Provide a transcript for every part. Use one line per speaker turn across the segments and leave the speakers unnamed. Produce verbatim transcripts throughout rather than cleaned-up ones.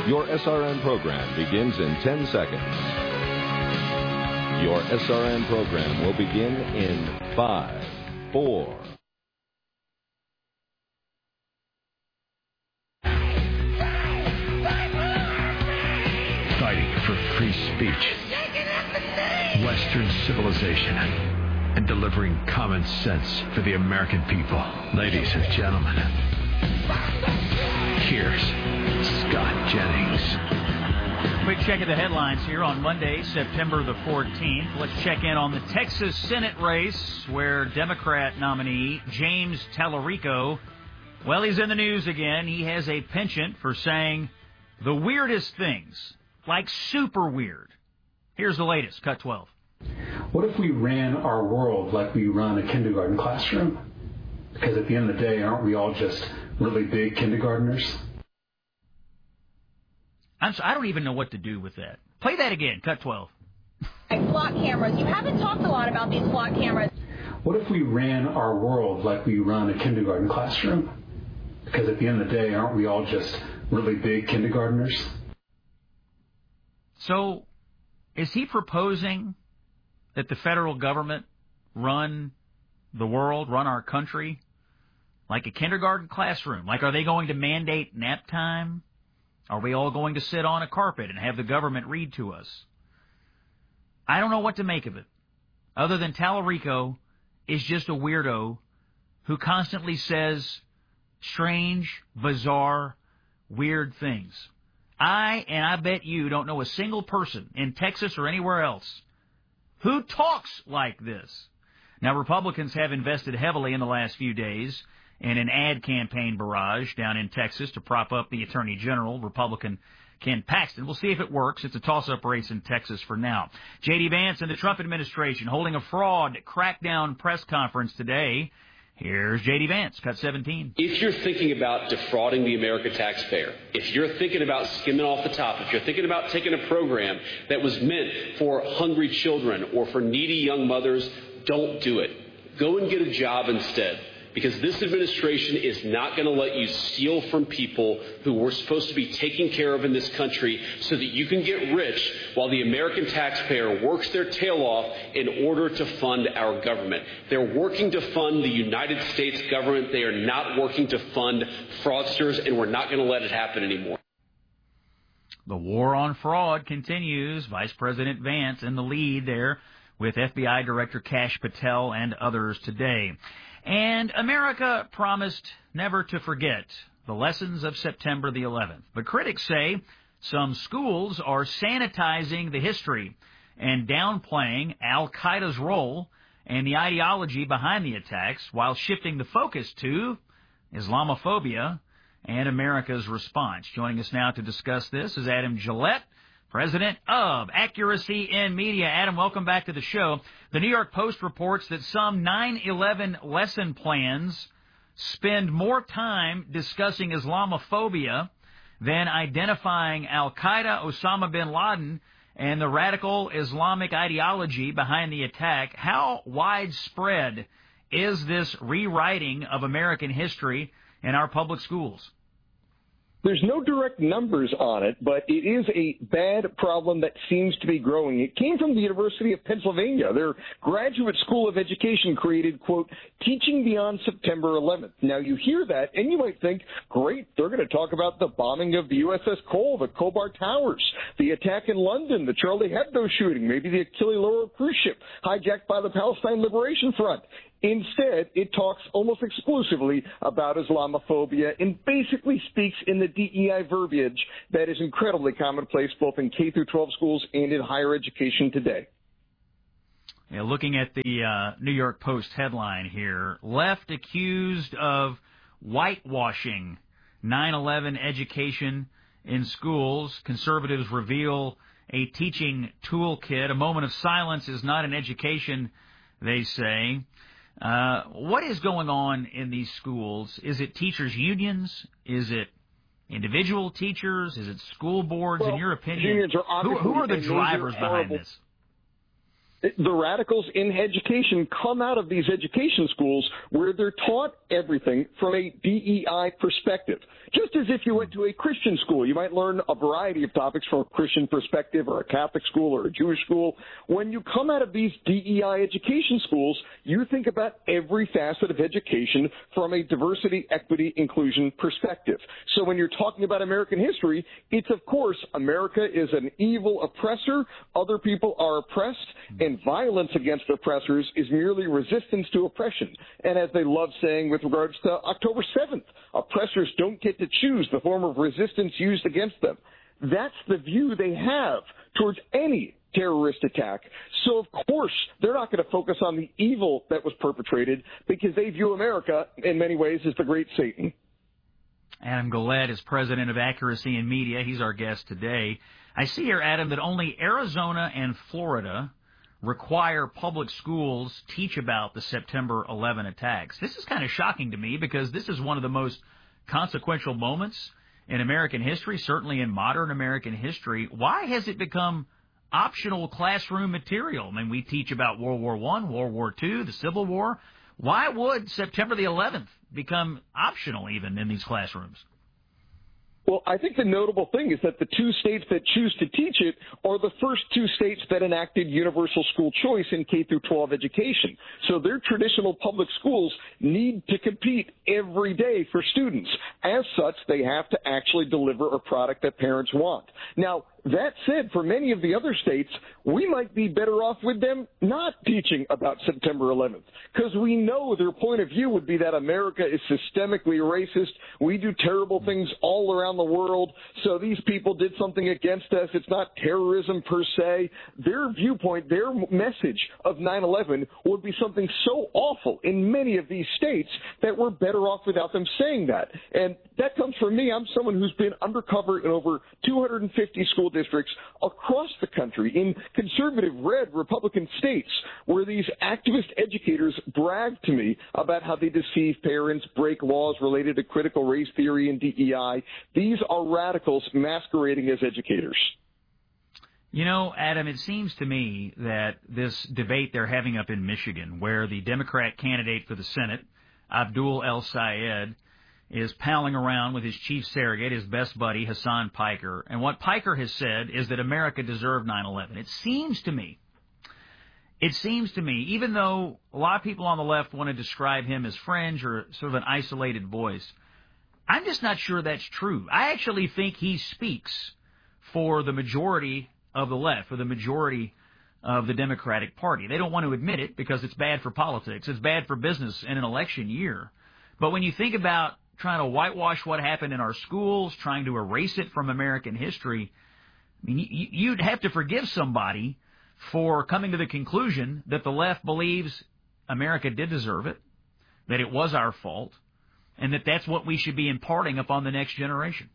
Your S R N program begins in ten seconds. Your S R N program will begin in five, four.
Fighting for free speech, Western civilization, and delivering common sense for the American people. Ladies and gentlemen, here's Scott Jennings.
Quick check of the headlines here on Monday, September the fourteenth. Let's check in on the Texas Senate race where Democrat nominee James Tallarico, well, he's in the news again. He has a penchant for saying the weirdest things, like super weird. Here's the latest, cut twelve.
What if we ran our world like we run a kindergarten classroom? Because at the end of the day, aren't we all just really big kindergartners?
I'm so, I don't even know what to do with that. Play that again, cut twelve.
Flock cameras. You haven't talked a lot about these flock cameras.
What if we ran our world like we run a kindergarten classroom? Because at the end of the day, aren't we all just really big kindergartners?
So, is he proposing that the federal government run the world, run our country like a kindergarten classroom? Like, are they going to mandate nap time? Are we all going to sit on a carpet and have the government read to us? I don't know what to make of it, other than Tallarico is just a weirdo who constantly says strange, bizarre, weird things. I, and I bet you, don't know a single person in Texas or anywhere else who talks like this. Now, Republicans have invested heavily in the last few days in an ad campaign barrage down in Texas to prop up the Attorney General, Republican Ken Paxton. We'll see if it works. It's a toss-up race in Texas for now. J D. Vance and the Trump administration holding a fraud crackdown press conference today. Here's J D. Vance, cut seventeen.
If you're thinking about defrauding the American taxpayer, if you're thinking about skimming off the top, if you're thinking about taking a program that was meant for hungry children or for needy young mothers, don't do it. Go and get a job instead. Because this administration is not going to let you steal from people who we're supposed to be taking care of in this country so that you can get rich while the American taxpayer works their tail off in order to fund our government. They're working to fund the United States government. They are not working to fund fraudsters, and we're not going to let it happen anymore.
The war on fraud continues. Vice President Vance in the lead there with F B I Director Kash Patel and others today. And America promised never to forget the lessons of September the eleventh. But critics say some schools are sanitizing the history and downplaying al-Qaeda's role and the ideology behind the attacks while shifting the focus to Islamophobia and America's response. Joining us now to discuss this is Adam Gillette, president of Accuracy in Media. Adam, welcome back to the show. The New York Post reports that some nine eleven lesson plans spend more time discussing Islamophobia than identifying al-Qaeda, Osama bin Laden, and the radical Islamic ideology behind the attack. How widespread is this rewriting of American history in our public schools?
There's no direct numbers on it, but it is a bad problem that seems to be growing. It came from the University of Pennsylvania. Their Graduate School of Education created, quote, Teaching Beyond September eleventh. Now, you hear that, and you might think, great, they're going to talk about the bombing of the U S S Cole, the Khobar Towers, the attack in London, the Charlie Hebdo shooting, maybe the Achille Lauro cruise ship hijacked by the Palestine Liberation Front. Instead, it talks almost exclusively about Islamophobia and basically speaks in the D E I verbiage that is incredibly commonplace both in K through twelve schools and in higher education today.
Yeah, looking at the uh, New York Post headline here, left accused of whitewashing nine eleven education in schools. Conservatives reveal a teaching toolkit. A moment of silence is not an education, they say. Uh, what is going on in these schools? Is it teachers' unions? Is it individual teachers? Is it school boards?
Well,
in your opinion,
are
who, who are the drivers behind this?
The radicals in education come out of these education schools where they're taught everything from a D E I perspective. Just as if you went to a Christian school, you might learn a variety of topics from a Christian perspective, or a Catholic school or a Jewish school. When you come out of these D E I education schools, you think about every facet of education from a diversity, equity, inclusion perspective. So when you're talking about American history, it's of course America is an evil oppressor, other people are oppressed, and violence against oppressors is merely resistance to oppression. And as they love saying with regards to October seventh, oppressors don't get to choose the form of resistance used against them. That's the view they have towards any terrorist attack. So, of course, they're not going to focus on the evil that was perpetrated, because they view America, in many ways, as the great Satan.
Adam Gullett is president of Accuracy in Media. He's our guest today. I see here, Adam, that only Arizona and Florida require public schools teach about the September eleventh attacks. This is kind of shocking to me, because this is one of the most consequential moments in American history, certainly in modern American history. Why has it become optional classroom material? I mean, we teach about World War One, World War Two, the Civil War. Why would September the eleventh become optional even in these classrooms?
Well, I think the notable thing is that the two states that choose to teach it are the first two states that enacted universal school choice in K through twelve education. So their traditional public schools need to compete every day for students. As such, they have to actually deliver a product that parents want. Now, that said, for many of the other states, we might be better off with them not teaching about September eleventh, because we know their point of view would be that America is systemically racist. We do terrible things all around the world, so these people did something against us. It's not terrorism per se. Their viewpoint, their message of nine eleven would be something so awful in many of these states that we're better off without them saying that. And that comes from me. I'm someone who's been undercover in over two hundred fifty school districts across the country in conservative, red, Republican states, where these activist educators brag to me about how they deceive parents, break laws related to critical race theory and D E I. These are radicals masquerading as educators.
You know, Adam, it seems to me that this debate they're having up in Michigan, where the Democrat candidate for the Senate, Abdul El-Sayed, is palling around with his chief surrogate, his best buddy, Hassan Piker. And what Piker has said is that America deserved nine eleven. It seems to me, it seems to me, even though a lot of people on the left want to describe him as fringe or sort of an isolated voice, I'm just not sure that's true. I actually think he speaks for the majority of the left, for the majority of the Democratic Party. They don't want to admit it because it's bad for politics. It's bad for business in an election year. But when you think about trying to whitewash what happened in our schools, trying to erase it from American history, I mean, you'd have to forgive somebody for coming to the conclusion that the left believes America did deserve it, that it was our fault, and that that's what we should be imparting upon the next generation.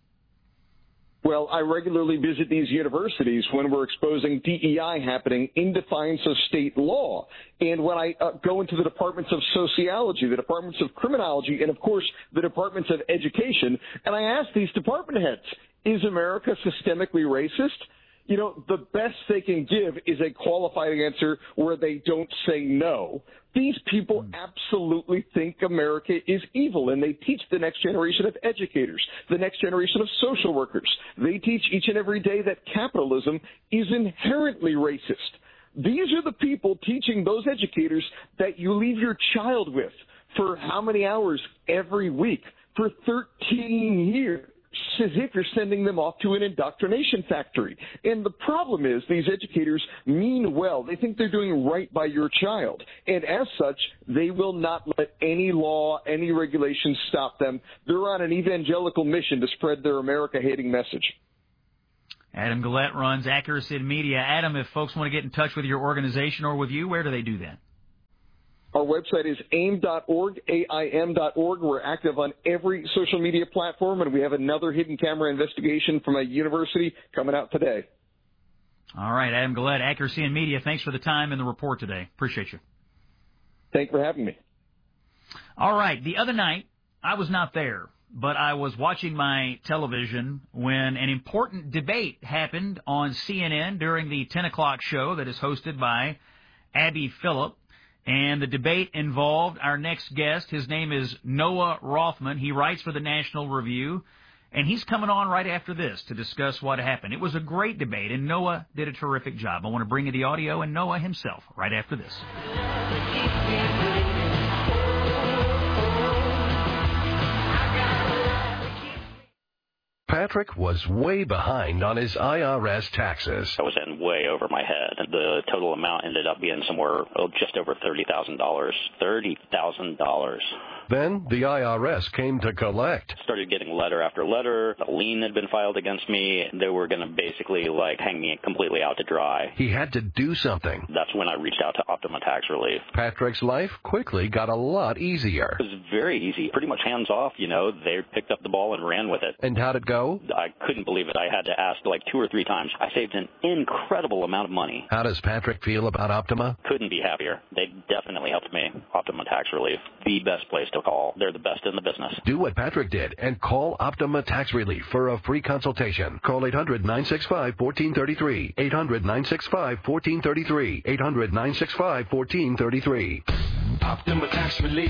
Well, I regularly visit these universities when we're exposing D E I happening in defiance of state law. And when I uh, go into the departments of sociology, the departments of criminology, and, of course, the departments of education, and I ask these department heads, is America systemically racist? You know, the best they can give is a qualified answer where they don't say no. These people absolutely think America is evil, and they teach the next generation of educators, the next generation of social workers. They teach each and every day that capitalism is inherently racist. These are the people teaching those educators that you leave your child with for how many hours every week? For thirteen years. As if you're sending them off to an indoctrination factory. And the problem is these educators mean well. They think they're doing right by your child. And as such, they will not let any law, any regulation stop them. They're on an evangelical mission to spread their America-hating message.
Adam Gullett runs Accuracy in Media. Adam, if folks want to get in touch with your organization or with you, where do they do that?
Our website is aim dot org, A I M dot org. We're active on every social media platform, and we have another hidden camera investigation from a university coming out today.
All right, Adam Gullett, Accuracy in Media. Thanks for the time and the report today. Appreciate you.
Thanks for having me.
All right, the other night, I was not there, but I was watching my television when an important debate happened on C N N during the ten o'clock show that is hosted by Abby Phillip. And the debate involved our next guest. His name is Noah Rothman. He writes for the National Review, and he's coming on right after this to discuss what happened. It was a great debate, and Noah did a terrific job. I want to bring you the audio and Noah himself right after this.
Patrick was way behind on his I R S taxes.
I was in way over my head. The total amount ended up being somewhere oh, just over thirty thousand dollars. thirty thousand dollars.
Then the I R S came to collect.
Started getting letter after letter. A lien had been filed against me. They were going to basically like hang me completely out to dry.
He had to do something.
That's when I reached out to Optima Tax Relief.
Patrick's life quickly got a lot easier.
It was very easy. Pretty much hands off, you know. They picked up the ball and ran with it.
And how'd it go?
I couldn't believe it. I had to ask like two or three times. I saved an incredible amount of money.
How does Patrick feel about Optima?
Couldn't be happier. They definitely helped me. Optima Tax Relief, the best place to call. They're the best in the business.
Do what Patrick did and call Optima Tax Relief for a free consultation. Call eight hundred, nine six five, one four three three. eight hundred, nine six five, one four three three. eight hundred, nine six five, one four three three.
Optima Tax Relief.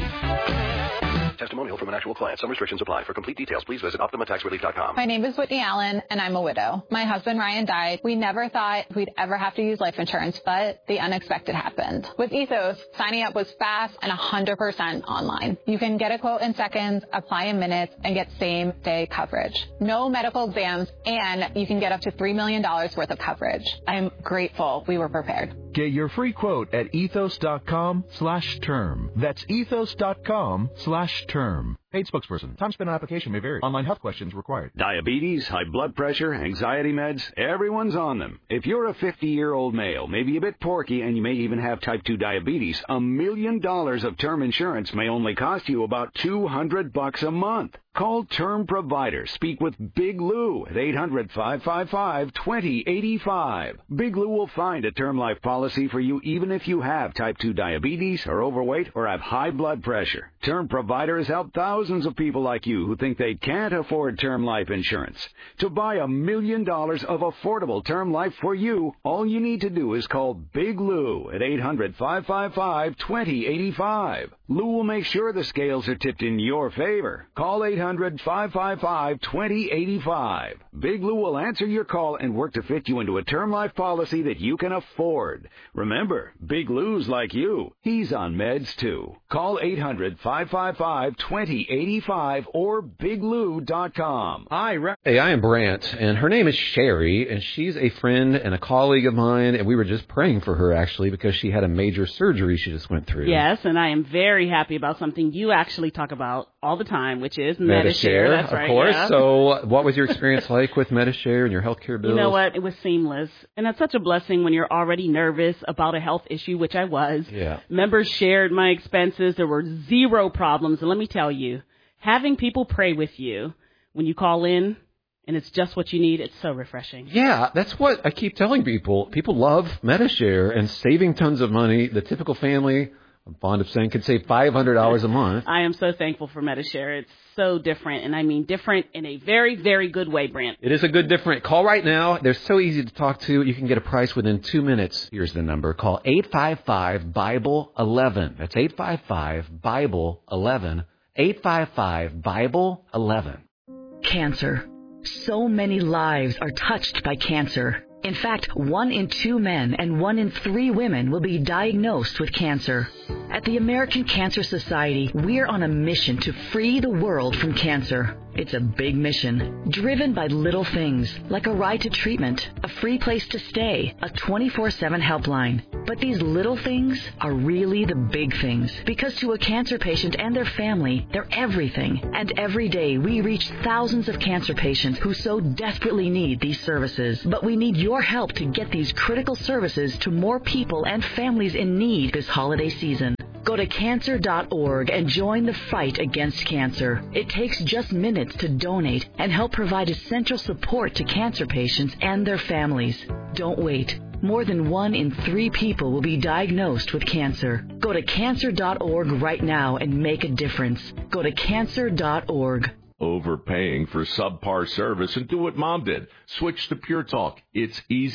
Testimonial from an actual client. Some restrictions apply. For complete details, please visit Optima Tax Relief dot com.
My name is Whitney Allen, and I'm a widow. My husband, Ryan, died. We never thought we'd ever have to use life insurance, but the unexpected happened. With Ethos, signing up was fast and one hundred percent online. You can get a quote in seconds, apply in minutes, and get same-day coverage. No medical exams, and you can get up to three million dollars worth of coverage. I'm grateful we were prepared.
Get your free quote at ethos.com slash term. That's ethos.com slash term. Paid spokesperson. Time spent on application may vary. Online health questions required.
Diabetes, high blood pressure, anxiety meds, everyone's on them. If you're a fifty-year-old male, maybe a bit porky, and you may even have type two diabetes, a million dollars of term insurance may only cost you about two hundred bucks a month. Call Term Provider. Speak with Big Lou at eight hundred, five five five, two zero eight five. Big Lou will find a term life policy for you even if you have type two diabetes, are overweight, or have high blood pressure. Term Provider has helped thousands of people like you who think they can't afford term life insurance. To buy a million dollars of affordable term life for you, all you need to do is call Big Lou at eight hundred, five five five, two zero eight five. Lou will make sure the scales are tipped in your favor. Call eight hundred, five five five, two zero eight five. Big Lou will answer your call and work to fit you into a term life policy that you can afford. Remember, Big Lou's like you. He's on meds too. Call eight hundred, five five five, two zero eight five or big lou dot com.
Hi, hey, I am Brant, and her name is Sherry, and she's a friend and a colleague of mine, and we were just praying for her, actually, because she had a major surgery she just went through.
Yes, and I am very happy about something you actually talk about all the time, which is
Medishare.
Medishare. That's right,
of course.
Yeah.
So what was your experience like with Medishare and your health care bills?
You know what? It was seamless. And that's such a blessing when you're already nervous about a health issue, which I was.
Yeah.
Members shared my expenses. There were zero problems. And let me tell you, having people pray with you when you call in and it's just what you need, it's so refreshing.
Yeah, that's what I keep telling people. People love Medishare and saving tons of money. The typical family, I'm fond of saying, could save five hundred dollars a month.
I am so thankful for Medishare. It's so different, and I mean different in a very, very good way, Brent.
It is a good different. Call right now. They're so easy to talk to. You can get a price within two minutes. Here's the number. Call eight five five, Bible eleven. That's eight five five, Bible eleven. eight five five, Bible eleven.
Cancer. So many lives are touched by cancer. In fact, one in two men and one in three women will be diagnosed with cancer. At the American Cancer Society, we're on a mission to free the world from cancer. It's a big mission, driven by little things, like a ride to treatment, a free place to stay, a twenty-four seven helpline. But these little things are really the big things, because to a cancer patient and their family, they're everything. And every day, we reach thousands of cancer patients who so desperately need these services. But we need your help to get these critical services to more people and families in need this holiday season. Go to cancer dot org and join the fight against cancer. It takes just minutes to donate and help provide essential support to cancer patients and their families. Don't wait. More than one in three people will be diagnosed with cancer. Go to cancer dot org right now and make a difference. Go to cancer dot org.
Overpaying for subpar service, and do what Mom did. Switch to Pure Talk. It's easy,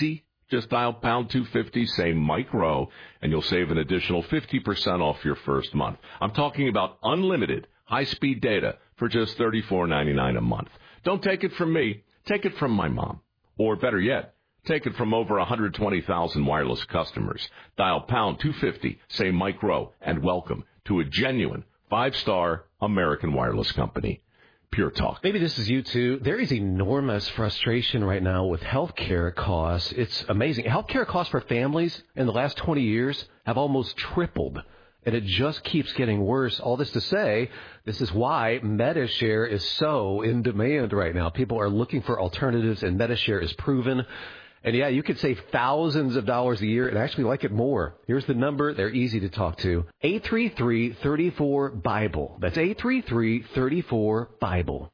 Just dial pound two fifty, say Mike Rowe, and you'll save an additional fifty percent off your first month. I'm talking about unlimited high-speed data for just thirty-four ninety-nine a month. Don't take it from me. Take it from my mom. Or better yet, take it from over one hundred twenty thousand wireless customers. Dial pound two fifty, say Mike Rowe, and welcome to a genuine five-star American wireless company. Pure Talk.
Maybe this is you too. There is enormous frustration right now with healthcare costs. It's amazing. Healthcare costs for families in the last twenty years have almost tripled, and it just keeps getting worse. All this to say, this is why MediShare is so in demand right now. People are looking for alternatives, and MediShare is proven. And yeah, you could save thousands of dollars a year and actually like it more. Here's the number. They're easy to talk to. eight three three, three four, BIBLE. That's eight three three, three four, BIBLE.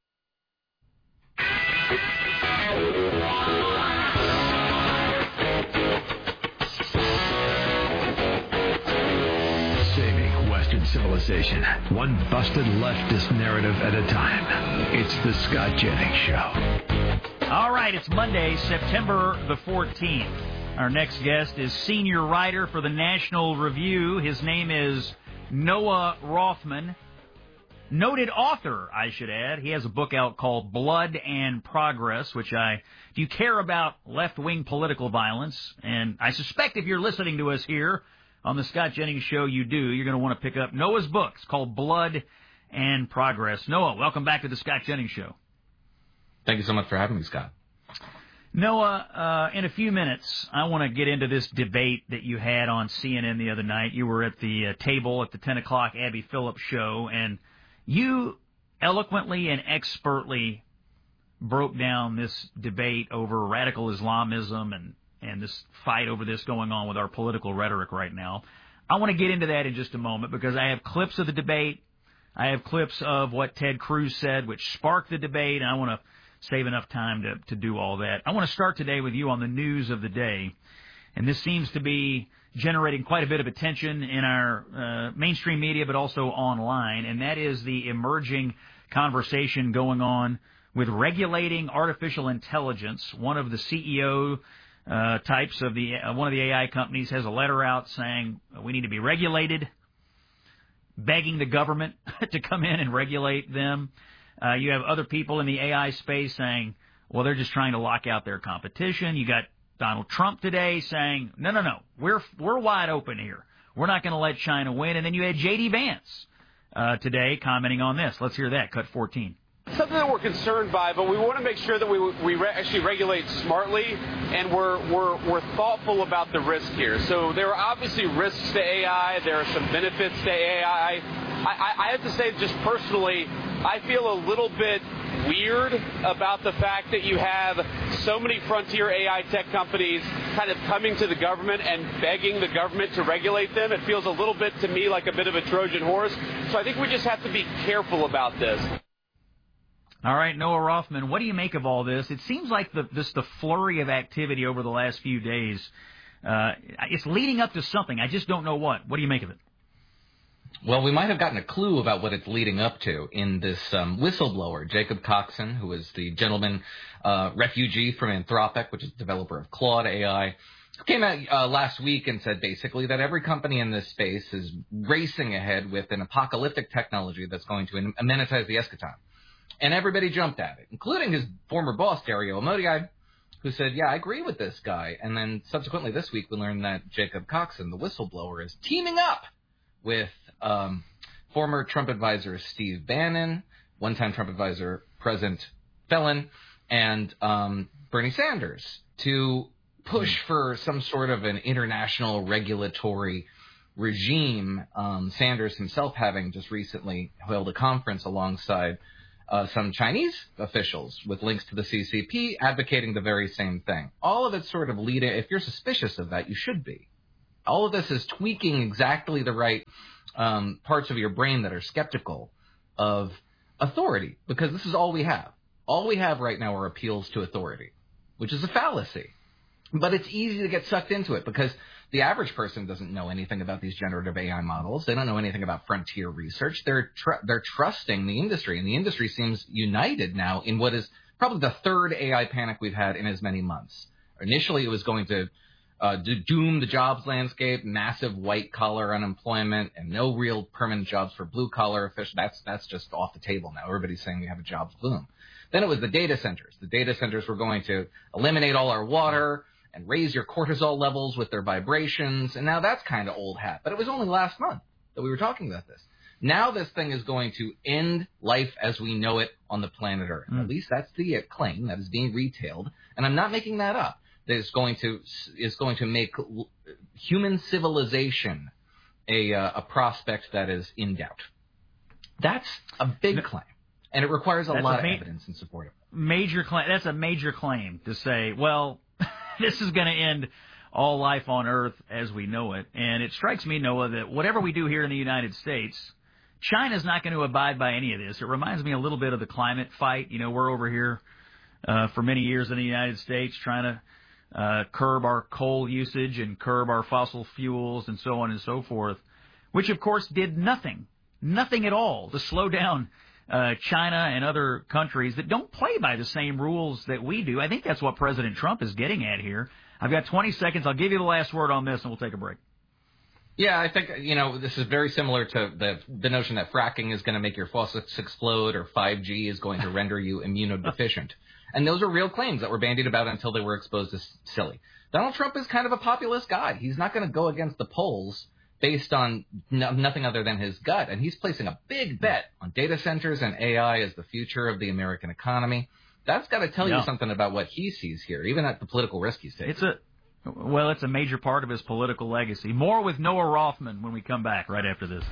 Saving Western civilization, one busted leftist narrative at a time. It's the Scott Jennings Show.
All right, it's Monday, September the fourteenth. Our next guest is senior writer for the National Review. His name is Noah Rothman. Noted author, I should add. He has a book out called Blood and Progress, which I, if you care about left-wing political violence, and I suspect if you're listening to us here on the Scott Jennings Show, you do, you're going to want to pick up Noah's book. It's called Blood and Progress. Noah, welcome back to the Scott Jennings Show.
Thank you so much for having me, Scott.
Noah, uh, in a few minutes, I want to get into this debate that you had on C N N the other night. You were at the uh, table at the ten o'clock Abby Phillips show, and you eloquently and expertly broke down this debate over radical Islamism and, and this fight over this going on with our political rhetoric right now. I want to get into that in just a moment because I have clips of the debate. I have clips of what Ted Cruz said, which sparked the debate, and I want to save enough time to, to do all that. I want to start today with you on the news of the day, and this seems to be generating quite a bit of attention in our uh, mainstream media, but also online, and that is the emerging conversation going on with regulating artificial intelligence. One of the C E O uh, types of the uh, one of the A I companies has a letter out saying we need to be regulated, begging the government to come in and regulate them. Uh, you have other people in the A I space saying, well, they're just trying to lock out their competition. You got Donald Trump today saying, no, no, no, we're we're wide open here. We're not going to let China win. And then you had J D Vance uh, today commenting on this. Let's hear that. Cut fourteen.
Something that we're concerned by, but we want to make sure that we we re- actually regulate smartly, and we're we're we're thoughtful about the risk here. So there are obviously risks to A I. There are some benefits to A I. I, I have to say, just personally, I feel a little bit weird about the fact that you have so many frontier A I tech companies kind of coming to the government and begging the government to regulate them. It feels a little bit to me like a bit of a Trojan horse. So I think we just have to be careful about this.
All right, Noah Rothman, what do you make of all this? It seems like the, this the flurry of activity over the last few days, uh, it's leading up to something. I just don't know what. What do you make of it?
Well, we might have gotten a clue about what it's leading up to in this um, whistleblower, Jacob Coxon, who is the gentleman uh, refugee from Anthropic, which is the developer of Claude A I, who came out uh, last week and said basically that every company in this space is racing ahead with an apocalyptic technology that's going to amenitize the eschaton. And everybody jumped at it, including his former boss, Dario Amodei, who said, yeah, I agree with this guy. And then subsequently this week, we learned that Jacob Coxon, the whistleblower, is teaming up with um, former Trump advisor Steve Bannon, one-time Trump advisor President Fellon, and um, Bernie Sanders to push for some sort of an international regulatory regime. Um, Sanders himself having just recently held a conference alongside uh, some Chinese officials with links to the C C P advocating the very same thing. All of it's sort of leading, if you're suspicious of that, you should be. All of this is tweaking exactly the right um, parts of your brain that are skeptical of authority, because this is all we have. All we have right now are appeals to authority, which is a fallacy. But it's easy to get sucked into it because the average person doesn't know anything about these generative A I models. They don't know anything about frontier research. They're tr- they're trusting the industry, and the industry seems united now in what is probably the third A I panic we've had in as many months. Initially, it was going to uh, doom the jobs landscape, massive white-collar unemployment, and no real permanent jobs for blue-collar officials. That's, that's just off the table now. Everybody's saying we have a jobs boom. Then it was the data centers. The data centers were going to eliminate all our water and raise your cortisol levels with their vibrations. And now that's kind of old hat. But it was only last month that we were talking about this. Now this thing is going to end life as we know it on the planet Earth. Mm. At least that's the claim that is being retailed. And I'm not making that up. That is going to is going to make human civilization a, uh, a prospect that is in doubt. That's a big no. claim. And it requires a
that's
lot
a ma-
of evidence in support of it.
Major claim. That's a major claim to say, well, this is going to end all life on Earth as we know it. And it strikes me, Noah, that whatever we do here in the United States, China's not going to abide by any of this. It reminds me a little bit of the climate fight. You know, we're over here uh, for many years in the United States trying to uh, curb our coal usage and curb our fossil fuels and so on and so forth, which, of course, did nothing, nothing at all to slow down Uh, China and other countries that don't play by the same rules that we do. I think that's what President Trump is getting at here. I've got twenty seconds. I'll give you the last word on this, and we'll take a break.
Yeah, I think, you know, this is very similar to the the notion that fracking is going to make your faucets explode or five G is going to render you immunodeficient. And those are real claims that were bandied about until they were exposed as silly. Donald Trump is kind of a populist guy. He's not going to go against the polls based on no, nothing other than his gut. And he's placing a big bet on data centers and A I as the future of the American economy. That's got to tell yeah. you something about what he sees here, even at the political risk he's taking.
It's a, well, it's a major part of his political legacy. More with Noah Rothman when we come back right after this.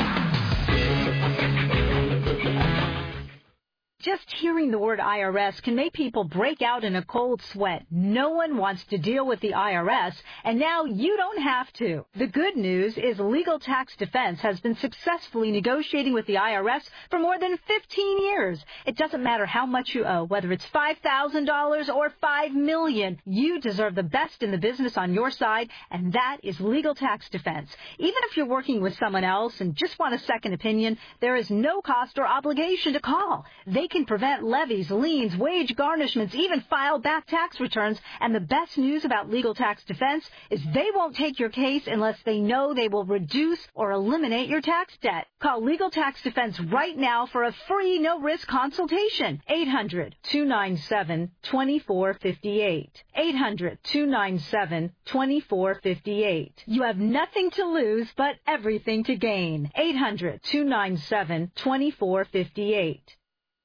Just hearing the word I R S can make people break out in a cold sweat. No one wants to deal with the I R S, and now you don't have to. The good news is Legal Tax Defense has been successfully negotiating with the I R S for more than fifteen years. It doesn't matter how much you owe, whether it's five thousand dollars or five million dollars. You deserve the best in the business on your side, and that is Legal Tax Defense. Even if you're working with someone else and just want a second opinion, there is no cost or obligation to call. They can prevent levies, liens, wage garnishments, even file back tax returns. And the best news about Legal Tax Defense is they won't take your case unless they know they will reduce or eliminate your tax debt. Call Legal Tax Defense right now for a free no-risk consultation. eight hundred, two nine seven, two four five eight. eight hundred, two nine seven, two four five eight. You have nothing to lose but everything to gain. eight hundred, two nine seven, two four five eight.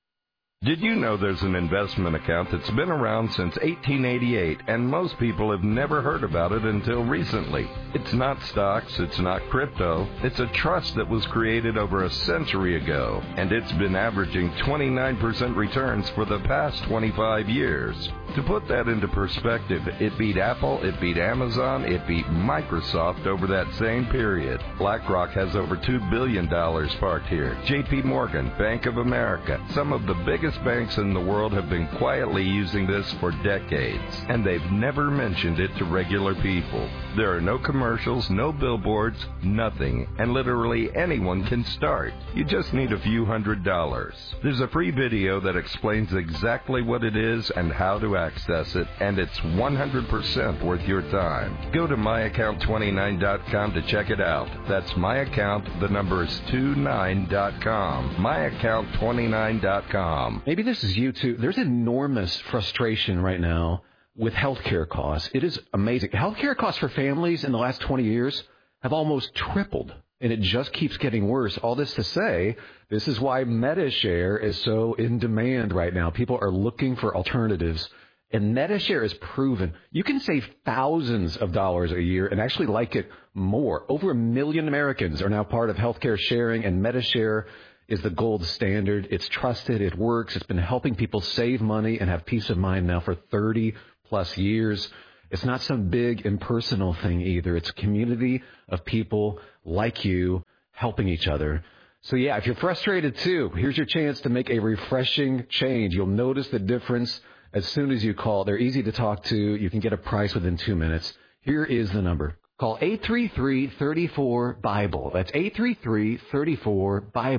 Did you know there's an investment account that's been around since eighteen eighty-eight, and most people have never heard about it until recently? It's not stocks, it's not crypto, it's a trust that was created over a century ago, and it's been averaging twenty-nine percent returns for the past twenty-five years. To put that into perspective, it beat Apple, it beat Amazon, it beat Microsoft over that same period. BlackRock has over two billion dollars parked here. J P Morgan, Bank of America, some of the biggest banks in the world have been quietly using this for decades, and they've never mentioned it to regular people. There are no commercials, no billboards, nothing, and literally anyone can start. You just need a few hundred dollars. There's a free video that explains exactly what it is and how to access it, and it's one hundred percent worth your time. Go to my account twenty-nine dot com to check it out. That's my account, the number is twenty-nine dot com. my account twenty-nine dot com.
Maybe this is you too. There's enormous frustration right now with healthcare costs. It is amazing. Healthcare costs for families in the last twenty years have almost tripled, and it just keeps getting worse. All this to say, this is why MediShare is so in demand right now. People are looking for alternatives, and MediShare is proven. You can save thousands of dollars a year and actually like it more. Over a million Americans are now part of healthcare sharing, and MediShare is the gold standard. It's trusted. It works. It's been helping people save money and have peace of mind now for thirty plus years. It's not some big impersonal thing either. It's a community of people like you helping each other. So yeah, if you're frustrated too, here's your chance to make a refreshing change. You'll notice the difference as soon as you call. They're easy to talk to. You can get a price within two minutes. Here is the number. Call eight three three, three four, BIBLE. That's eight three three, three four, BIBLE.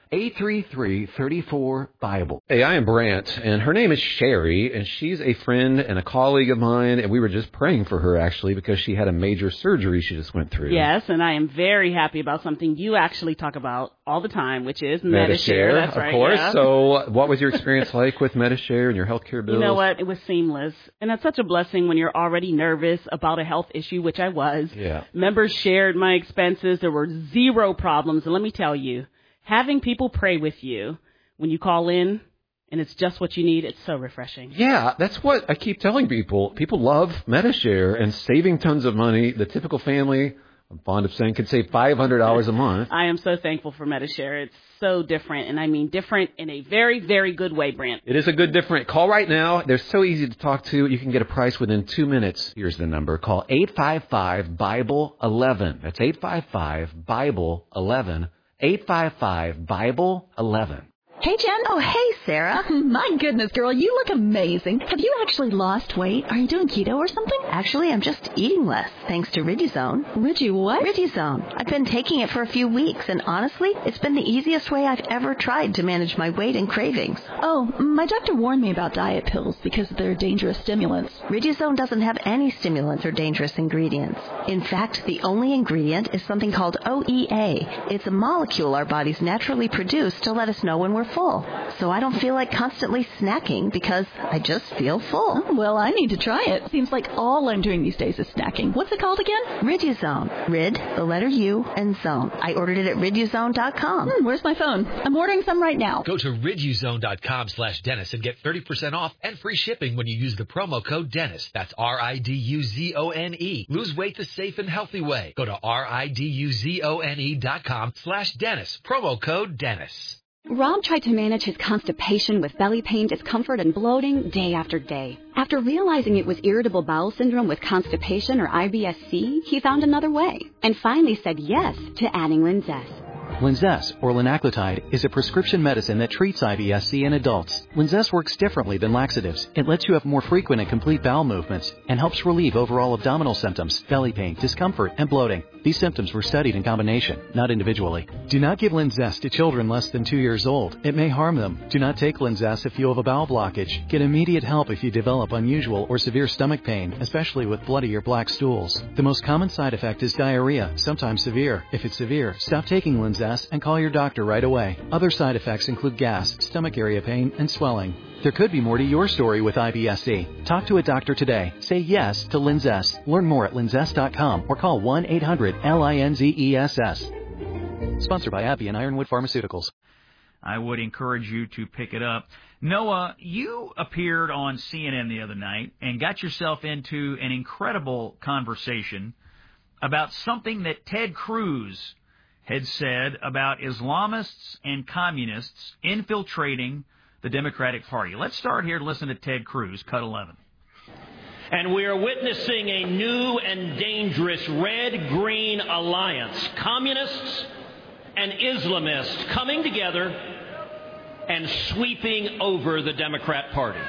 eight three three, three four, BIBLE. Hey, I am Brant, and her name is Sherry, and she's a friend and a colleague of mine, and we were just praying for her, actually, because she had a major surgery she just went through.
Yes, and I am very happy about something you actually talk about all the time, which is
Medi-Share.
Medi-Share. That's
of
right,
course.
yeah.
So what was your experience like with Medi-Share and your health care bills?
You know what? It was seamless. And that's such a blessing when you're already nervous about a health issue, which I was.
Yeah.
Members shared my expenses. There were zero problems. And let me tell you, having people pray with you when you call in and it's just what you need, it's so refreshing.
Yeah, that's what I keep telling people. People love Medi-Share and saving tons of money. The typical family, I'm fond of saying, could save five hundred dollars a month.
I am so thankful for Medi-Share. It's so different, and I mean different in a very, very good way, Brant.
It is a good different. Call right now. They're so easy to talk to. You can get a price within two minutes. Here's the number. Call eight five five, BIBLE eleven. That's eight five five, BIBLE eleven. eight five five, BIBLE eleven.
Hey, Jen. Oh, hey, Sarah. My goodness, girl, you look amazing. Have you actually lost weight? Are you doing keto or something?
Actually, I'm just eating less, thanks to Riduzone.
Rigi what?
Riduzone. I've been taking it for a few weeks, and honestly, it's been the easiest way I've ever tried to manage my weight and cravings.
Oh, my doctor warned me about diet pills because they're dangerous stimulants.
Riduzone doesn't have any stimulants or dangerous ingredients. In fact, the only ingredient is something called O E A. It's a molecule our bodies naturally produce to let us know when we're full. So I don't feel like constantly snacking because I just feel full.
Oh, well, I need to try it. Seems like all I'm doing these days is snacking. What's it called again?
Riduzone. Rid, the letter U, and zone. I ordered it at riduzone dot com.
Hmm, where's my phone? I'm ordering some right now.
Go to riduzone dot com slash Dennis and get thirty percent off and free shipping when you use the promo code Dennis. That's R I D U Z O N E. Lose weight the safe and healthy way. Go to R I D U Z O N E dot com slash Dennis. Promo code Dennis.
Rob tried to manage his constipation with belly pain, discomfort, and bloating day after day. After realizing it was irritable bowel syndrome with constipation or I B S C, he found another way and finally said yes to adding Linzess.
Linzess, or linaclotide, is a prescription medicine that treats I B S C in adults. Linzess works differently than laxatives. It lets you have more frequent and complete bowel movements and helps relieve overall abdominal symptoms, belly pain, discomfort, and bloating. These symptoms were studied in combination, not individually. Do not give Linzess to children less than two years old. It may harm them. Do not take Linzess if you have a bowel blockage. Get immediate help if you develop unusual or severe stomach pain, especially with bloody or black stools. The most common side effect is diarrhea, sometimes severe. If it's severe, stop taking Linzess and call your doctor right away. Other side effects include gas, stomach area pain, and swelling. There could be more to your story with I B S C. Talk to a doctor today. Say yes to Linzess. Learn more at linzess dot com or call one eight hundred L I N Z E S S. Sponsored by AbbVie and Ironwood Pharmaceuticals.
I would encourage you to pick it up. Noah, you appeared on C N N the other night and got yourself into an incredible conversation about something that Ted Cruz had said about Islamists and communists infiltrating the Democratic Party. Let's start here to listen to Ted Cruz, cut eleven.
And we are witnessing a new and dangerous red-green alliance. Communists and Islamists coming together and sweeping over the Democrat Party.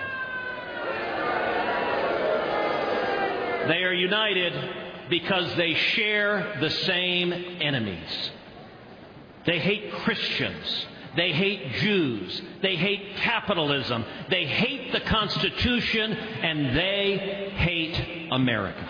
They are united because they share the same enemies. They hate Christians. They hate Jews. They hate capitalism. They hate the Constitution, and they hate America.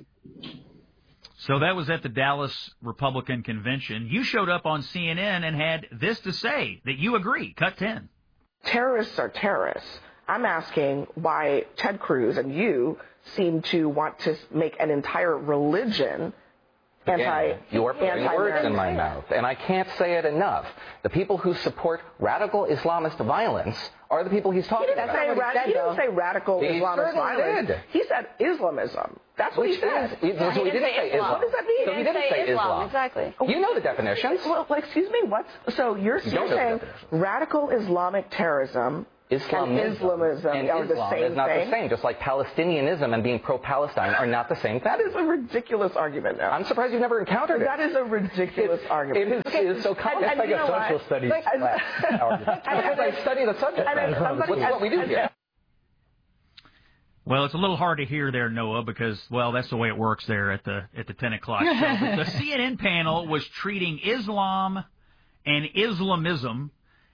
So that was at the Dallas Republican Convention. You showed up on C N N and had this to say, that you agree. Cut ten.
Terrorists are terrorists. I'm asking why Ted Cruz and you seem to want to make an entire religion
Again, you're putting words in my mouth, and I can't say it enough. The people who support radical Islamist violence are the people he's talking
he didn't
about.
Say ra-
said,
he didn't say radical
he
Islamist violence. Did. He said Islamism. That's what
Which
he said.
Is, yeah, so he didn't say Islam.
What does that mean?
So he didn't say Islam. Islam.
Exactly.
You know the definitions.
Well, excuse me, what? So you're,
you
you're saying radical Islamic terrorism
Islamism
and Islamism
and
are
Islam
the same
is not
thing?
the same, just like Palestinianism and being pro-Palestine are not the same thing.
That is a ridiculous argument now.
I'm surprised you've never encountered it.
That is a ridiculous
it,
argument.
It is,
okay.
it is so common.
And,
It's like
and
a social
what?
studies
like,
class argument. Because I study the subject. Which is what we do here.
Well, it's a little hard to hear there, Noah, because, well, that's the way it works there at the at the ten o'clock show. But the C N N panel was treating Islam and Islamism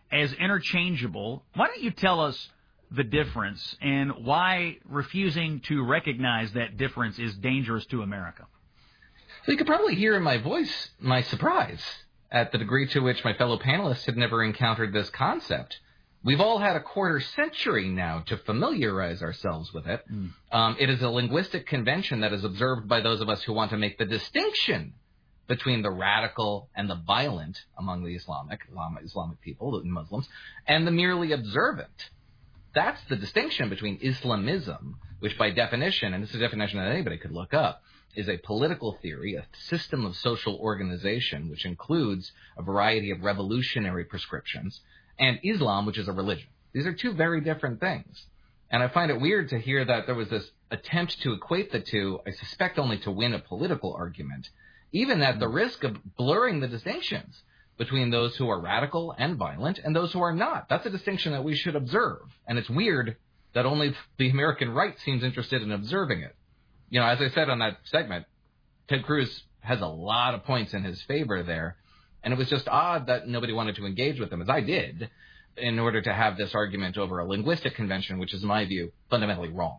as interchangeable. Why don't you tell us the difference and why refusing to recognize that difference is dangerous to America?
So you could probably hear in my voice my surprise at the degree to which my fellow panelists had never encountered this concept. We've all had a quarter century now to familiarize ourselves with it. Mm. Um, it is a linguistic convention that is observed by those of us who want to make the distinction between the radical and the violent among the Islamic, Islamic people, the Muslims, and the merely observant. That's the distinction between Islamism, which by definition, and this is a definition that anybody could look up, is a political theory, a system of social organization, which includes a variety of revolutionary prescriptions, and Islam, which is a religion. These are two very different things. And I find it weird to hear that there was this attempt to equate the two, I suspect only to win a political argument, even at the risk of blurring the distinctions between those who are radical and violent and those who are not. That's a distinction that we should observe. And it's weird that only the American right seems interested in observing it. You know, as I said on that segment, Ted Cruz has a lot of points in his favor there. And it was just odd that nobody wanted to engage with him, as I did, in order to have this argument over a linguistic convention, which is, in my view, fundamentally wrong.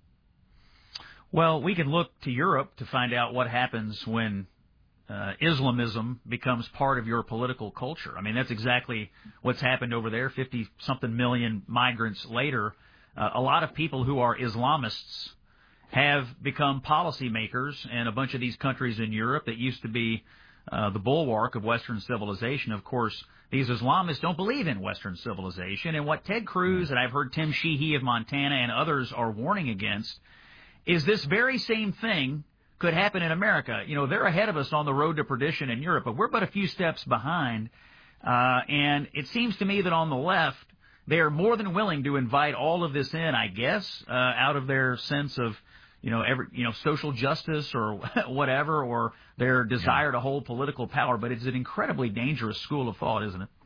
Well, we can look to Europe to find out what happens when uh, Islamism becomes part of your political culture. I mean, that's exactly what's happened over there. fifty-something million migrants later, uh, a lot of people who are Islamists have become policymakers, and a bunch of these countries in Europe that used to be uh, the bulwark of Western civilization. Of course, these Islamists don't believe in Western civilization, and what Ted Cruz and I've heard Tim Sheehy of Montana and others are warning against is this very same thing could happen in America. You know, they're ahead of us on the road to perdition in Europe, but we're but a few steps behind, uh, and it seems to me that on the left, they are more than willing to invite all of this in, I guess, uh, out of their sense of, you know, every, you know, social justice or whatever, or their desire to hold political power. But it's an incredibly dangerous school of thought, isn't it?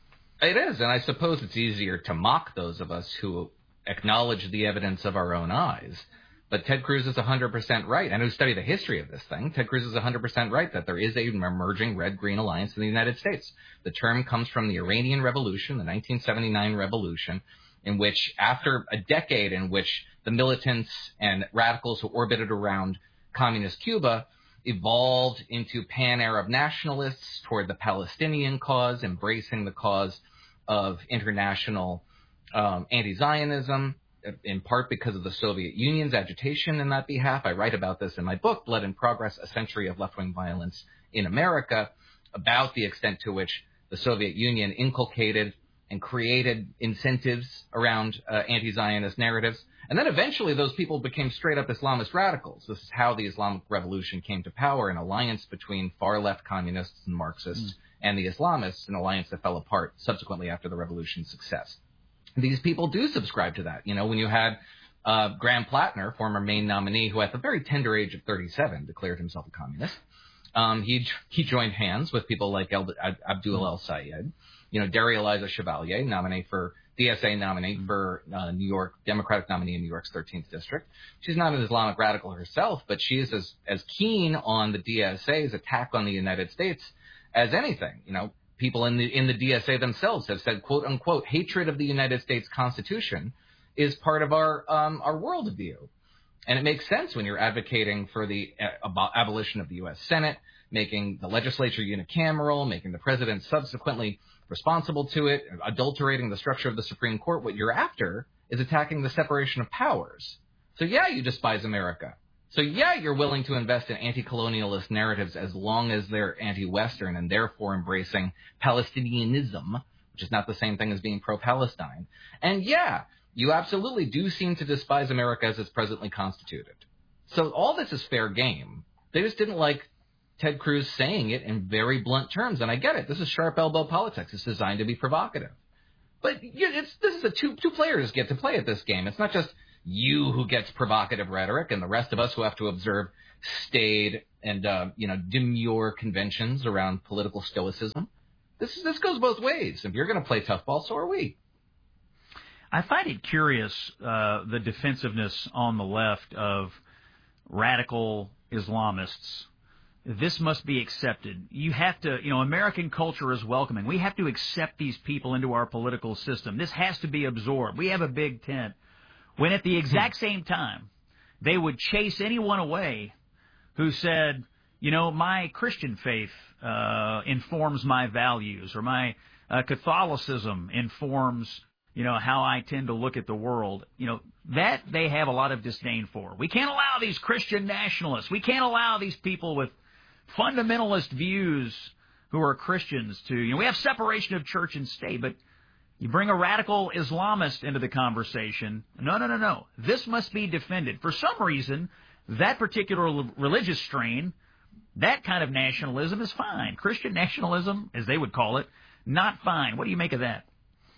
It is, and I suppose it's easier to mock those of us who acknowledge the evidence of our own eyes. But Ted Cruz is one hundred percent right, and who study the history of this thing. Ted Cruz is one hundred percent right that there is an emerging red-green alliance in the United States. The term comes from the Iranian Revolution, the nineteen seventy-nine revolution, in which after a decade in which the militants and radicals who orbited around communist Cuba evolved into pan-Arab nationalists toward the Palestinian cause, embracing the cause of international um, anti-Zionism, in part because of the Soviet Union's agitation in that behalf. I write about this in my book, Blood and Progress, A Century of Left-Wing Violence in America, about the extent to which the Soviet Union inculcated and created incentives around uh, anti-Zionist narratives. And then eventually those people became straight-up Islamist radicals. This is how the Islamic Revolution came to power, an alliance between far-left communists and Marxists mm. and the Islamists, an alliance that fell apart subsequently after the revolution's success. These people do subscribe to that. You know, when you had uh, Graham Plattner, former Maine nominee, who at the very tender age of thirty-seven declared himself a communist, um, he he joined hands with people like El, Abdul El Sayed, you know, Dari Eliza Chevalier, nominee for D S A nominee for uh, New York, Democratic nominee in New York's thirteenth district. She's not an Islamic radical herself, but she is as as keen on the D S A's attack on the United States as anything. You know, people in the in the D S A themselves have said, quote unquote, hatred of the United States Constitution is part of our um, our worldview. And it makes sense when you're advocating for the uh, abolition of the U S Senate, making the legislature unicameral, making the president subsequently responsible to it, adulterating the structure of the Supreme Court. What you're after is attacking the separation of powers. So yeah, you despise America. So yeah, you're willing to invest in anti-colonialist narratives as long as they're anti-Western and therefore embracing Palestinianism, which is not the same thing as being pro-Palestine. And yeah, you absolutely do seem to despise America as it's presently constituted. So all this is fair game. They just didn't like Ted Cruz saying it in very blunt terms. And I get it. This is sharp elbow politics. It's designed to be provocative. But it's, this is a two, two players get to play at this game. It's not just you who gets provocative rhetoric and the rest of us who have to observe staid and, uh, you know, demure conventions around political stoicism. This is, this goes both ways. If you're going to play tough ball, so are we.
I find it curious, uh, the defensiveness on the left of radical Islamists this must be accepted. You have to, you know, American culture is welcoming. We have to accept these people into our political system. This has to be absorbed. We have a big tent. When at the exact same time, they would chase anyone away who said, you know, my Christian faith uh, informs my values, or my uh, Catholicism informs, you know, how I tend to look at the world. You know, that they have a lot of disdain for. We can't allow these Christian nationalists. We can't allow these people with fundamentalist views who are Christians to, you know, we have separation of church and state, but you bring a radical Islamist into the conversation. No, no, no, no. This must be defended. For some reason, that particular religious strain, that kind of nationalism is fine. Christian nationalism, as they would call it, not fine. What do you make of that?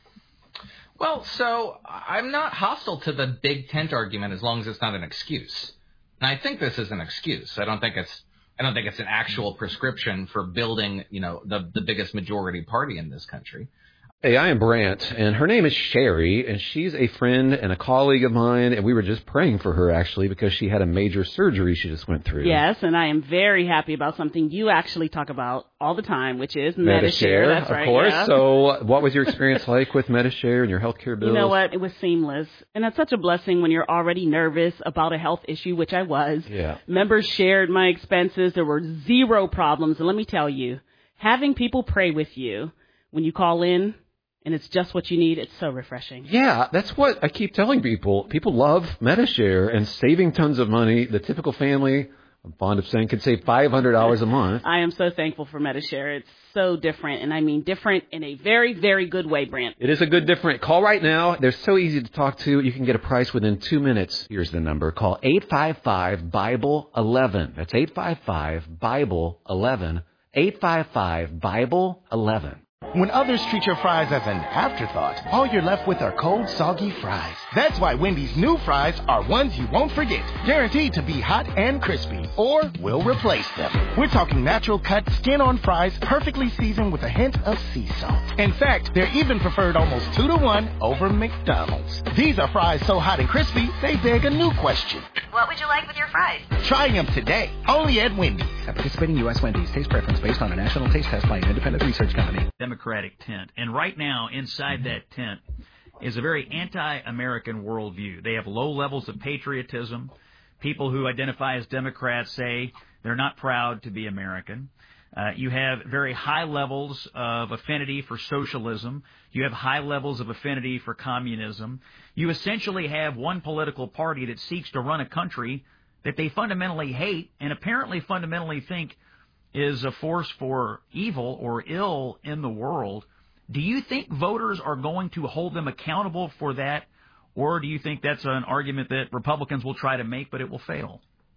Well, so I'm not hostile to the big tent argument as long as it's not an excuse. And I think this is an excuse. I don't think it's I don't think it's an actual prescription for building, you know, the the biggest majority party in this country.
Hey, I am Brant, and her name is Sherry, and she's a friend and a colleague of mine, and we were just praying for her, actually, because she had a major surgery she just went through.
Yes, and I am very happy about something you actually talk about all the time, which is
Medi-Share.
Medi-Share. That's
of
right,
course.
yeah.
So what was your experience like with Medi-Share and your health care bills?
You know what? It was seamless. And it's such a blessing when you're already nervous about a health issue, which I was.
Yeah.
Members shared my expenses. There were zero problems. And let me tell you, having people pray with you when you call in, and it's just what you need, it's so refreshing.
Yeah, that's what I keep telling people. People love Medi-Share and saving tons of money. The typical family, I'm fond of saying, could save five hundred dollars a month.
I am so thankful for Medi-Share. It's so different, and I mean different in a very, very good way, Brant.
It is a good different. Call right now. They're so easy to talk to. You can get a price within two minutes. Here's the number. Call eight five five, Bible eleven. That's eight five five, Bible eleven. eight five five, Bible eleven.
When others treat your fries as an afterthought, all you're left with are cold, soggy fries. That's why Wendy's new fries are ones you won't forget, guaranteed to be hot and crispy, or we'll replace them. We're talking natural cut, skin-on fries, perfectly seasoned with a hint of sea salt. In fact, they're even preferred almost two to one over McDonald's. These are fries so hot and crispy, they beg a new question.
What would you like with your fries?
Try them today, only at Wendy's.
At participating U S Wendy's, taste preference based on a national taste test by an independent research company.
Democratic tent. And right now, inside that tent is a very anti-American worldview. They have low levels of patriotism. People who identify as Democrats say they're not proud to be American. Uh, you have very high levels of affinity for socialism. You have high levels of affinity for communism. You essentially have one political party that seeks to run a country that they fundamentally hate and apparently fundamentally think is a force for evil or ill in the world. Do you think voters are going to hold them accountable for that, or do you think that's an argument that Republicans will try to make, but it will fail?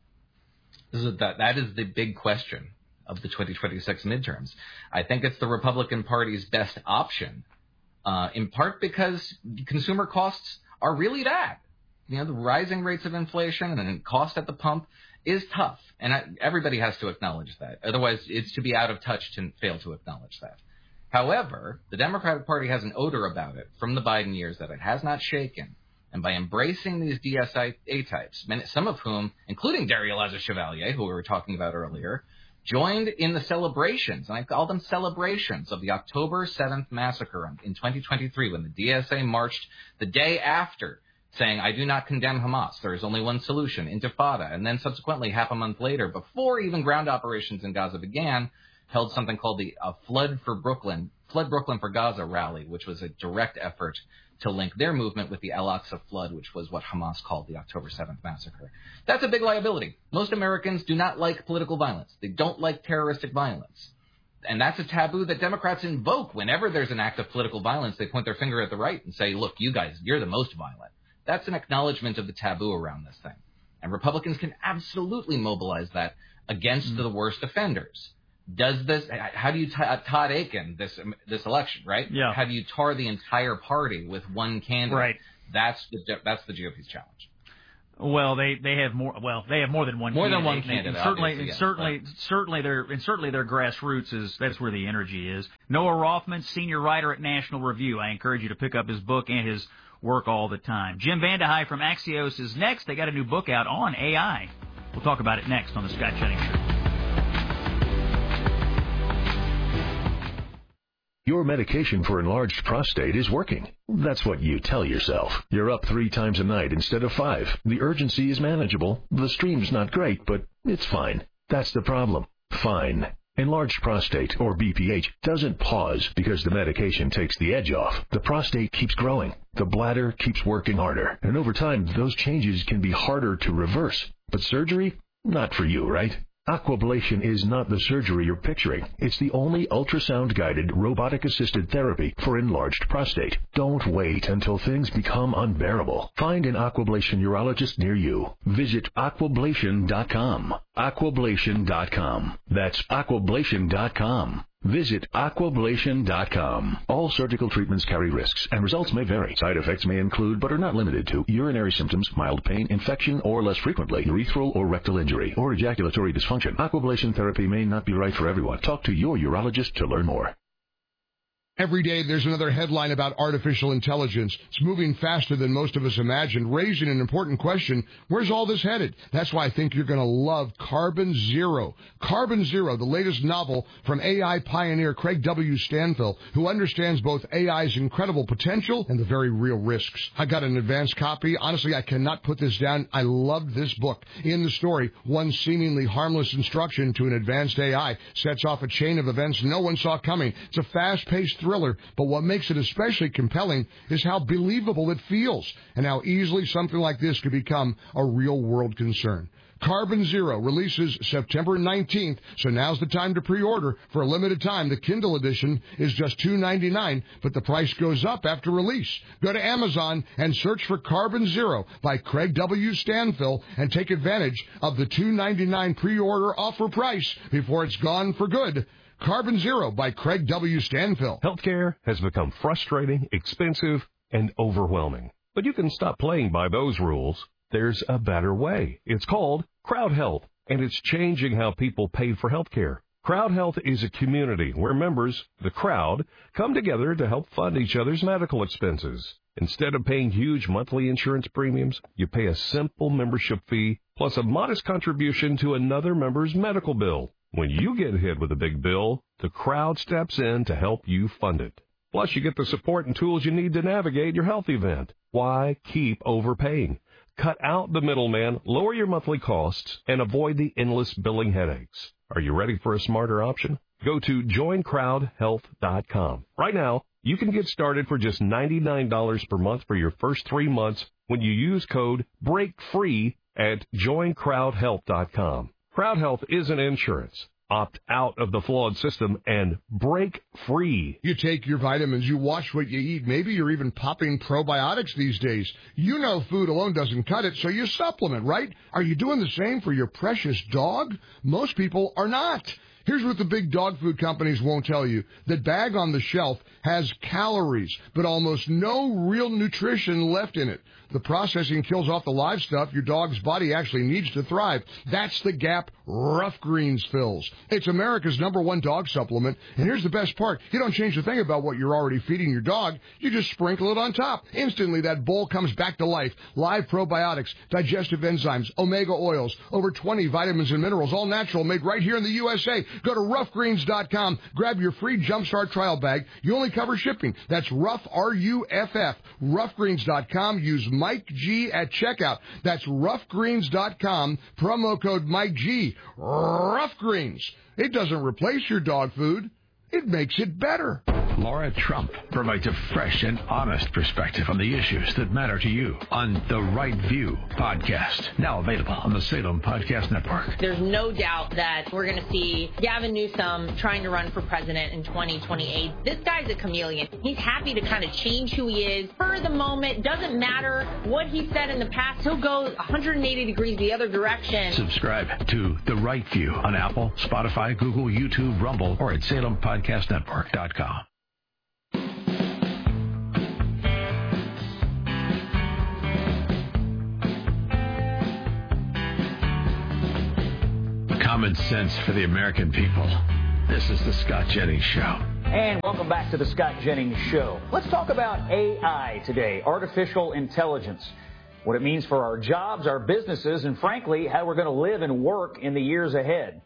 This is that, that is the big question of the twenty twenty-six midterms. I think it's the Republican Party's best option, uh, in part because consumer costs are really that. You know, the rising rates of inflation and cost at the pump is tough, and I, everybody has to acknowledge that. Otherwise, it's to be out of touch to fail to acknowledge that. However, the Democratic Party has an odor about it from the Biden years that it has not shaken. And by embracing these D S A types, some of whom, including Dario Laza Chevalier, who we were talking about earlier, joined in the celebrations, and I call them celebrations, of the October seventh massacre in twenty twenty-three when the D S A marched the day after, saying, I do not condemn Hamas. There is only one solution, Intifada. And then subsequently, half a month later, before even ground operations in Gaza began, held something called the uh, Flood for Brooklyn, Flood Brooklyn for Gaza rally, which was a direct effort to link their movement with the Al-Aqsa flood, which was what Hamas called the October seventh massacre. That's a big liability. Most Americans do not like political violence. They don't like terroristic violence. And that's a taboo that Democrats invoke whenever there's an act of political violence. They point their finger at the right and say, look, you guys, you're the most violent. That's an acknowledgement of the taboo around this thing. And Republicans can absolutely mobilize that against mm. the worst offenders. Does this, how do you, t- Todd Aiken, this this election, right?
Yeah.
How do you tar the entire party with one candidate?
Right.
That's the, that's the G O P's challenge.
Well, they, they have more. Well, they have more than one.
More
candidate.
than one candidate.
And certainly, and
yeah,
certainly,
but.
certainly, their and certainly their grassroots is that's where the energy is. Noah Rothman, senior writer at National Review. I encourage you to pick up his book and his work all the time. Jim Vandehei from Axios is next. They got a new book out on A I. We'll talk about it next on the Scott Jennings Show.
Your medication for enlarged prostate is working. That's what you tell yourself. You're up three times a night instead of five. The urgency is manageable. The stream's not great, but it's fine. That's the problem. Fine. Enlarged prostate, or B P H, doesn't pause because the medication takes the edge off. The prostate keeps growing. The bladder keeps working harder. And over time, those changes can be harder to reverse. But surgery? Not for you, right? Aquablation is not the surgery you're picturing. It's the only ultrasound-guided, robotic-assisted therapy for enlarged prostate. Don't wait until things become unbearable. Find an Aquablation urologist near you. Visit aquablation dot com. aquablation dot com. That's aquablation dot com. Visit aquablation dot com. All surgical treatments carry risks, and results may vary. Side effects may include, but are not limited to, urinary symptoms, mild pain, infection, or less frequently, urethral or rectal injury, or ejaculatory dysfunction. Aquablation therapy may not be right for everyone. Talk to your urologist to learn more.
Every day there's another headline about artificial intelligence. It's moving faster than most of us imagined, raising an important question. Where's all this headed? That's why I think you're going to love Carbon Zero. Carbon Zero, the latest novel from A I pioneer Craig W. Stanfill, who understands both A I's incredible potential and the very real risks. I got an advanced copy. Honestly, I cannot put this down. I loved this book. In the story, one seemingly harmless instruction to an advanced A I sets off a chain of events no one saw coming. It's a fast-paced thriller, but what makes it especially compelling is how believable it feels and how easily something like this could become a real-world concern. Carbon Zero releases September nineteenth, so now's the time to pre-order. For a limited time, the Kindle edition is just two dollars and ninety-nine cents, but the price goes up after release. Go to Amazon and search for Carbon Zero by Craig W. Stanfill and take advantage of the two dollars and ninety-nine cents pre-order offer price before it's gone for good. Carbon Zero by Craig W. Stanfill.
Healthcare has become frustrating, expensive, and overwhelming. But you can stop playing by those rules. There's a better way. It's called Crowd Health, and it's changing how people pay for healthcare. Crowd Health is a community where members, the crowd, come together to help fund each other's medical expenses. Instead of paying huge monthly insurance premiums, you pay a simple membership fee plus a modest contribution to another member's medical bill. When you get hit with a big bill, the crowd steps in to help you fund it. Plus, you get the support and tools you need to navigate your health event. Why keep overpaying? Cut out the middleman, lower your monthly costs, and avoid the endless billing headaches. Are you ready for a smarter option? Go to join crowd health dot com. Right now, you can get started for just ninety-nine dollars per month for your first three months when you use code BREAKFREE at join crowd health dot com. Crowd Health isn't insurance. Opt out of the flawed system and break free.
You take your vitamins, you watch what you eat. Maybe you're even popping probiotics these days. You know food alone doesn't cut it, so you supplement, right? Are you doing the same for your precious dog? Most people are not. Here's what the big dog food companies won't tell you. The bag on the shelf has calories, but almost no real nutrition left in it. The processing kills off the live stuff your dog's body actually needs to thrive. That's the gap Rough Greens fills. It's America's number one dog supplement, and here's the best part. You don't change a thing about what you're already feeding your dog. You just sprinkle it on top. Instantly, that bowl comes back to life. Live probiotics, digestive enzymes, omega oils, over twenty vitamins and minerals, all natural, made right here in the U S A. Go to rough greens dot com. Grab your free Jumpstart trial bag. You only cover shipping. That's Rough, R U F F. rough greens dot com. Use Mike G at checkout. That's rough greens dot com. Promo code Mike G. Rough Greens. It doesn't replace your dog food. It makes it better.
Laura Trump provides a fresh and honest perspective on the issues that matter to you on The Right View podcast, now available on the Salem Podcast Network.
There's no doubt that we're going to see Gavin Newsom trying to run for president in twenty twenty-eight. This guy's a chameleon. He's happy to kind of change who he is for the moment. Doesn't matter what he said in the past. He'll go one hundred eighty degrees the other direction.
Subscribe to The Right View on Apple, Spotify, Google, YouTube, Rumble, or at salem podcast network dot com. Common sense for the American people. This is the Scott Jennings Show.
And welcome back to the Scott Jennings Show. Let's talk about A I today, artificial intelligence, what it means for our jobs, our businesses, and frankly, how we're going to live and work in the years ahead.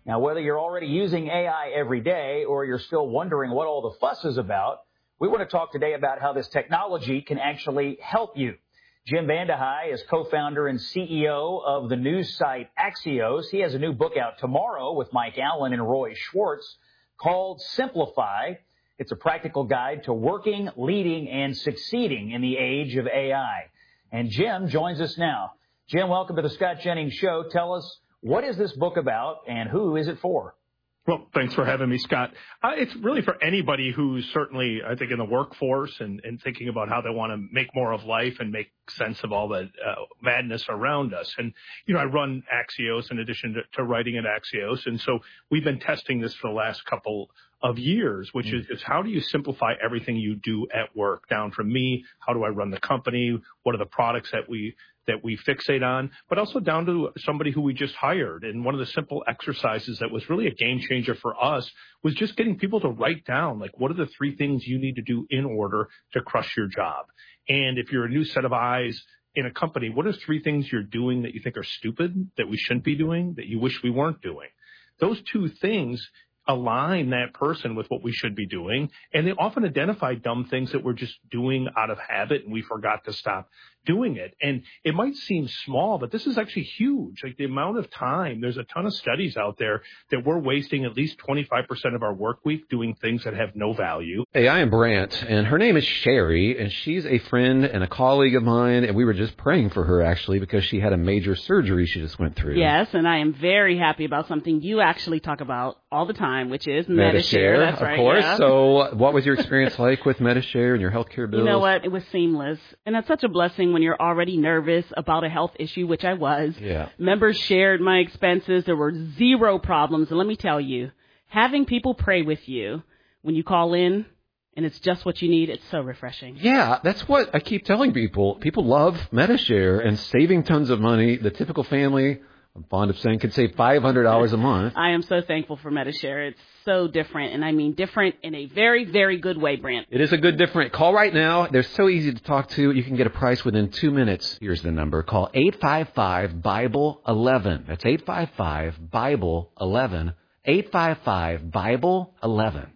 Now, whether you're already using A I every day or you're still wondering what all the fuss is about, we want to talk today about how this technology can actually help you. Jim Vandehei is co-founder and C E O of the news site Axios. He has a new book out tomorrow with Mike Allen and Roy Schwartz called Simplify. It's a practical guide to working, leading, and succeeding in the age of A I. And Jim joins us now. Jim, welcome to the Scott Jennings Show. Tell us, what is this book about and who is it for?
Well, thanks for having me, Scott. Uh, it's really for anybody who's certainly, I think, in the workforce and, and thinking about how they want to make more of life and make sense of all the uh, madness around us. And, you know, I run Axios in addition to, to writing at Axios. And so we've been testing this for the last couple of years, which mm-hmm. is, is how do you simplify everything you do at work down from me? How do I run the company? What are the products that we that we fixate on, but also down to somebody who we just hired. And one of the simple exercises that was really a game changer for us was just getting people to write down, like, what are the three things you need to do in order to crush your job? And if you're a new set of eyes in a company, what are three things you're doing that you think are stupid, that we shouldn't be doing, that you wish we weren't doing? Those two things align that person with what we should be doing. And they often identify dumb things that we're just doing out of habit and we forgot to stop doing it. And it might seem small, but this is actually huge. Like the amount of time, there's a ton of studies out there that we're wasting at least twenty-five percent of our work week doing things that have no value.
Hey, I am Brant, and her name is Sherry, and she's a friend and a colleague of mine, and we were just praying for her, actually, because she had a major surgery she just went through.
Yes, and I am very happy about something you actually talk about all the time, which is
Medi-Share.
Medi-Share. That's
of
right,
course.
yeah.
So what was your experience like with Medi-Share and your healthcare bills?
You know what? It was seamless, and it's such a blessing when you're already nervous about a health issue, which I was.
Yeah.
Members shared my expenses. There were zero problems. And let me tell you, having people pray with you when you call in and it's just what you need, it's so refreshing.
Yeah, that's what I keep telling people. People love Medi-Share and saving tons of money. The typical family, I'm fond of saying, could save five hundred dollars a month.
I am so thankful for Medi-Share. It's so different, and I mean different in a very, very good way, Brant.
It is a good different. Call right now. They're so easy to talk to. You can get a price within two minutes. Here's the number. Call eight five five, Bible eleven. That's eight five five, Bible eleven. eight five five, Bible eleven.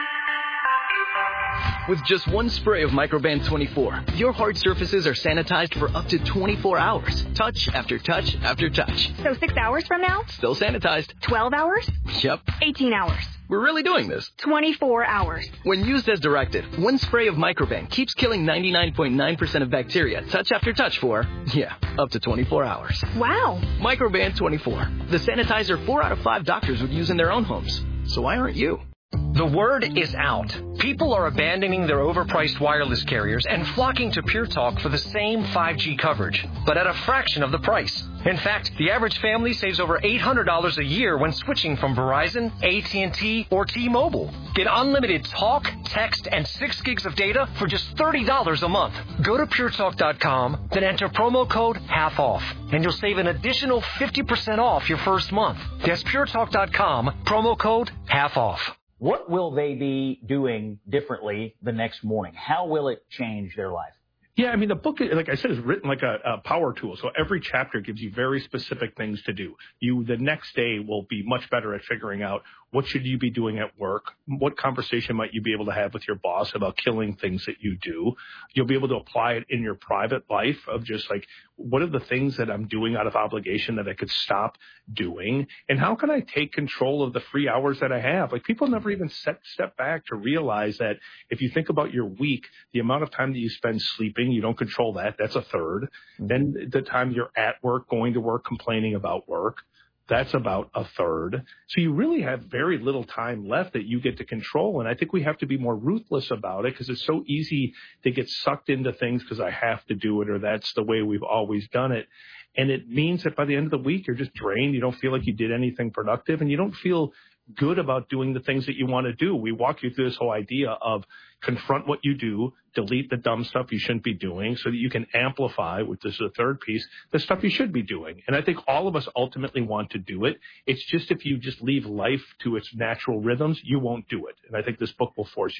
With just one spray of Microban twenty-four, your hard surfaces are sanitized for up to twenty-four hours. Touch after touch after touch.
So six hours from now?
Still sanitized.
twelve hours?
Yep.
eighteen hours.
We're really doing this.
twenty-four hours.
When used as directed, one spray of Microban keeps killing ninety-nine point nine percent of bacteria touch after touch for, yeah, up to twenty-four hours.
Wow.
Microban twenty-four. The sanitizer four out of five doctors would use in their own homes. So why aren't you?
The word is out. People are abandoning their overpriced wireless carriers and flocking to Pure Talk for the same five G coverage, but at a fraction of the price. In fact, the average family saves over eight hundred dollars a year when switching from Verizon, A T and T, or T-Mobile. Get unlimited talk, text, and six gigs of data for just thirty dollars a month. Go to pure talk dot com, then enter promo code half off, and you'll save an additional fifty percent off your first month. That's pure talk dot com, promo code half off.
What will they be doing differently the next morning? How will it change their life?
Yeah, I mean, the book, like I said, is written like a, a power tool. So every chapter gives you very specific things to do. You, the next day, will be much better at figuring out what should you be doing at work, what conversation might you be able to have with your boss about killing things that you do. You'll be able to apply it in your private life of just like, what are the things that I'm doing out of obligation that I could stop doing? And how can I take control of the free hours that I have? Like, people never even set, step back to realize that if you think about your week, the amount of time that you spend sleeping, you don't control that. That's a third. Mm-hmm. Then the time you're at work, going to work, complaining about work, that's about a third. So you really have very little time left that you get to control. And I think we have to be more ruthless about it because it's so easy to get sucked into things because I have to do it or that's the way we've always done it. And it means that by the end of the week, you're just drained. You don't feel like you did anything productive and you don't feel good about doing the things that you want to do. We walk you through this whole idea of confront what you do, delete the dumb stuff you shouldn't be doing so that you can amplify, which is the third piece, the stuff you should be doing. And I think all of us ultimately want to do it. It's just if you just leave life to its natural rhythms, you won't do it. And I think this book will force you.